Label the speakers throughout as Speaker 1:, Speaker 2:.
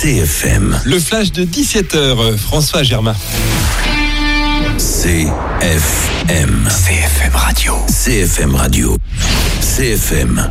Speaker 1: CFM.
Speaker 2: Le flash de 17h, François Germain.
Speaker 1: CFM.
Speaker 3: CFM Radio.
Speaker 1: CFM Radio. CFM.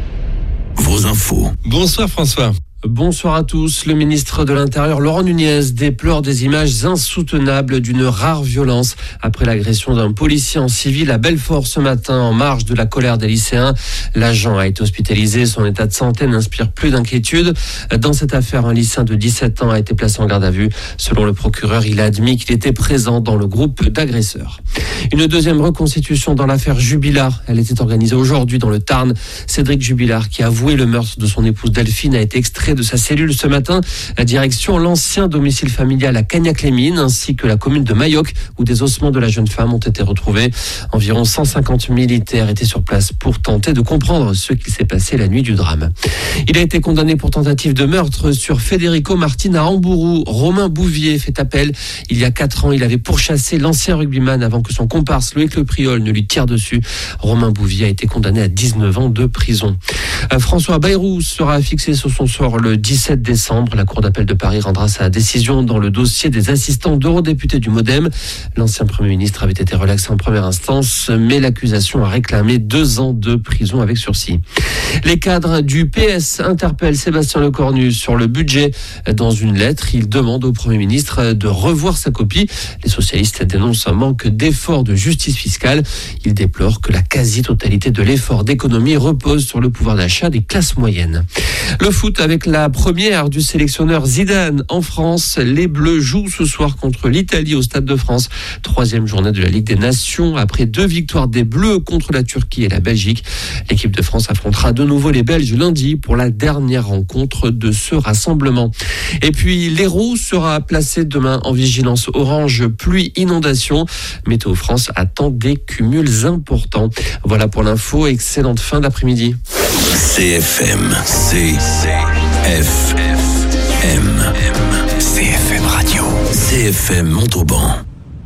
Speaker 1: Vos infos.
Speaker 2: Bonsoir François.
Speaker 4: Bonsoir à tous. Le ministre de l'Intérieur, Laurent Nunez, déplore des images insoutenables d'une rare violence après l'agression d'un policier en civil à Belfort ce matin en marge de la colère des lycéens. L'agent a été hospitalisé. Son état de santé n'inspire plus d'inquiétude. Dans cette affaire, un lycéen de 17 ans a été placé en garde à vue. Selon le procureur, il a admis qu'il était présent dans le groupe d'agresseurs. Une deuxième reconstitution dans l'affaire Jubilard. Elle était organisée aujourd'hui dans le Tarn. Cédric Jubilard, qui a avoué le meurtre de son épouse Delphine, a été extrait de sa cellule ce matin. La direction l'ancien domicile familial à Cagnac-les-Mines ainsi que la commune de Mayoc où des ossements de la jeune femme ont été retrouvés. Environ 150 militaires étaient sur place pour tenter de comprendre ce qui s'est passé la nuit du drame. Il a été condamné pour tentative de meurtre sur Federico Martin à Hambourg. Romain Bouvier fait appel. Il y a 4 ans, il avait pourchassé l'ancien rugbyman avant que son comparse Loïc Le Priol ne lui tire dessus. Romain Bouvier a été condamné à 19 ans de prison. François Bayrou sera fixé sur son sort le 17 décembre. La Cour d'appel de Paris rendra sa décision dans le dossier des assistants d'eurodéputés du MoDem. L'ancien Premier ministre avait été relaxé en première instance, mais l'accusation a réclamé 2 ans de prison avec sursis. Les cadres du PS interpellent Sébastien Lecornu sur le budget. Dans une lettre, ils demandent au Premier ministre de revoir sa copie. Les socialistes dénoncent un manque d'efforts de justice fiscale. Ils déplorent que la quasi-totalité de l'effort d'économie repose sur le pouvoir d'achat des classes moyennes. Le foot avec la première du sélectionneur Zidane en France. Les Bleus jouent ce soir contre l'Italie au Stade de France. 3e journée de la Ligue des Nations. Après 2 victoires des Bleus contre la Turquie et la Belgique, l'équipe de France affrontera de nouveau les Belges lundi pour la dernière rencontre de ce rassemblement. Et puis l'Hérault sera placé demain en vigilance orange pluie inondation. Météo France attend des cumuls importants. Voilà pour l'info. Excellente fin d'après-midi.
Speaker 1: CFM. CFM Radio. CFM Montauban.